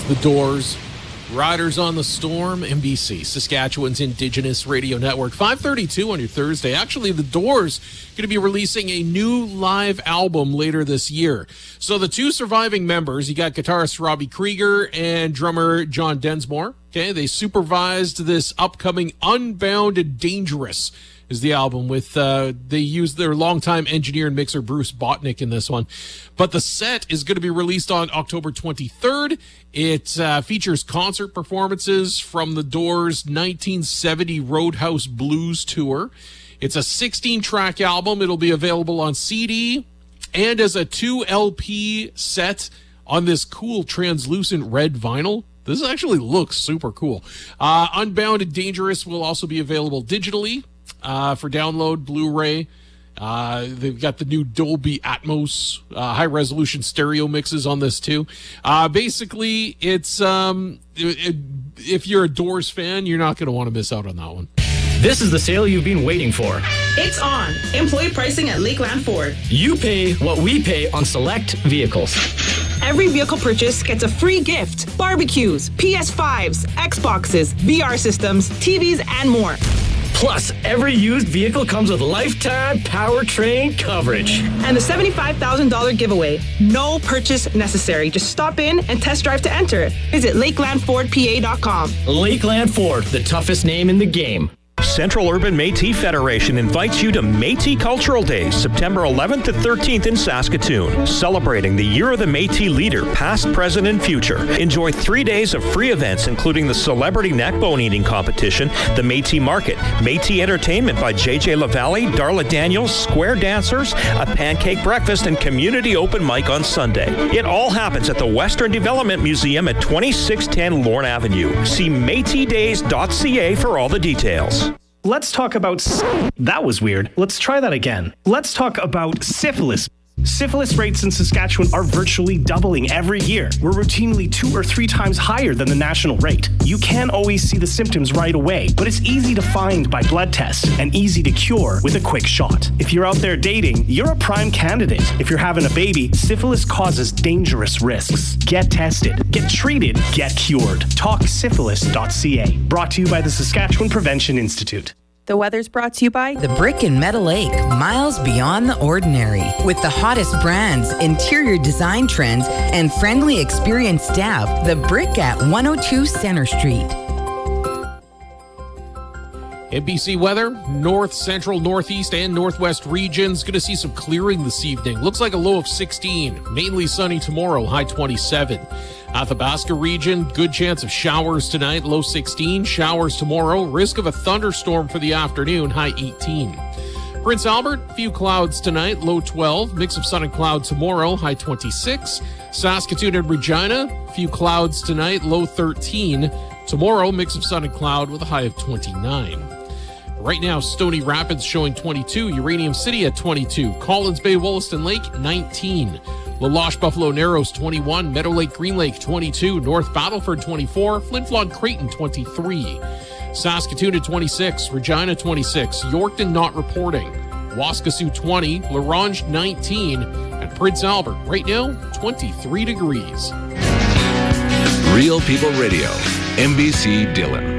The Doors, Riders on the Storm, NBC, Saskatchewan's Indigenous Radio Network. 5:32 on your Thursday. Actually, The Doors going to be releasing a new live album later this year. So the two surviving members, you got guitarist Robbie Krieger and drummer John Densmore. Okay, they supervised this upcoming Unbound and Dangerous is the album with, they used their longtime engineer and mixer Bruce Botnick in this one. But the set is going to be released on October 23rd. It features concert performances from the Doors' 1970 Roadhouse Blues tour. It's a 16-track album. It'll be available on CD and as a 2 LP set on this cool translucent red vinyl. This actually looks super cool. Unbound and Dangerous will also be available digitally for download, Blu-ray. They've got the new Dolby Atmos high-resolution stereo mixes on this too. Basically, it's if you're a Doors fan, you're not going to want to miss out on that one. This is the sale you've been waiting for. It's on. Employee pricing at Lakeland Ford. You pay what we pay on select vehicles. Every vehicle purchase gets a free gift. Barbecues, PS5s, Xboxes, VR systems, TVs, and more. Plus, every used vehicle comes with lifetime powertrain coverage. And the $75,000 giveaway. No purchase necessary. Just stop in and test drive to enter. Visit LakelandFordPA.com. Lakeland Ford, the toughest name in the game. Central Urban Métis Federation invites you to Métis Cultural Days, September 11th to 13th in Saskatoon, celebrating the Year of the Métis leader, past, present, and future. Enjoy 3 days of free events, including the Celebrity Neck Bone Eating Competition, the Métis Market, Métis Entertainment by JJ LaValle, Darla Daniels, Square Dancers, a pancake breakfast, and community open mic on Sunday. It all happens at the Western Development Museum at 2610 Lorne Avenue. See métisdays.ca for all the details. Let's talk about... That was weird. Let's try that again. Let's talk about syphilis. Syphilis rates in Saskatchewan are virtually doubling every year. We're routinely 2 or 3 times higher than the national rate. You can't always see the symptoms right away, but it's easy to find by blood tests and easy to cure with a quick shot. If you're out there dating, you're a prime candidate. If you're having a baby, syphilis causes dangerous risks. Get tested, get treated, get cured. TalkSyphilis.ca. Brought to you by the Saskatchewan Prevention Institute. The weather's brought to you by The Brick in Meadow Lake, miles beyond the ordinary. With the hottest brands, interior design trends, and friendly, experienced staff, The Brick at 102 Center Street. NBC weather, north, central, northeast, and northwest regions. Going to see some clearing this evening. Looks like a low of 16. Mainly sunny tomorrow, high 27. Athabasca region, good chance of showers tonight, low 16. Showers tomorrow, risk of a thunderstorm for the afternoon, high 18. Prince Albert, few clouds tonight, low 12. Mix of sun and cloud tomorrow, high 26. Saskatoon and Regina, few clouds tonight, low 13. Tomorrow, mix of sun and cloud with a high of 29. Right now, Stony Rapids showing 22, Uranium City at 22, Collins Bay, Wollaston Lake 19, La Loche, Buffalo Narrows 21, Meadow Lake, Green Lake 22, North Battleford 24, Flin Flon, Creighton 23, Saskatoon at 26, Regina 26, Yorkton not reporting, Waskesiu 20, La Ronge 19, and Prince Albert right now 23 degrees. Real People Radio, NBC Dillon.